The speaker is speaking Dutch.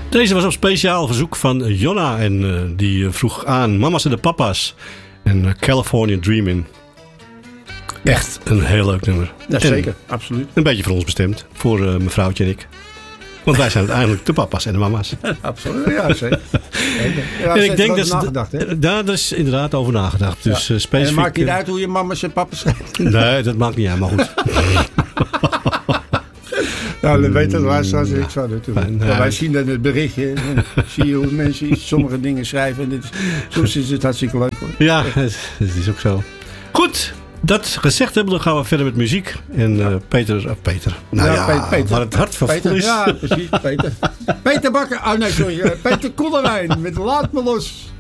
Deze was op speciaal verzoek van Jonna. En die vroeg aan Mama's en de Papa's. En California Dreamin'. Echt een heel leuk nummer. Ja, zeker, absoluut. Een beetje voor ons bestemd. Voor mevrouwtje en ik. Want wij zijn uiteindelijk de papa's en de mama's. Absoluut, ja, zeker. Ja, en ik denk dat nagedacht, hè? daar is inderdaad over nagedacht. Dus specifiek. En het maakt niet uit hoe je mama's en papa's schrijft. Nee, dat maakt niet uit, maar goed. Nou, dat weten de luisteraars niks van natuurlijk. Nee. Wij zien dat het berichtje. Zie je hoe mensen sommige dingen schrijven. En soms is het hartstikke leuk, hoor. Ja, het is ook zo. Goed. Dat gezegd hebben, dan gaan we verder met muziek. En Peter. Nou ja, Peter. waar het hart van vol is. Ja, precies, Peter. Peter Bakker. Oh nee, sorry. Peter Koelewijn met Laat Me Los.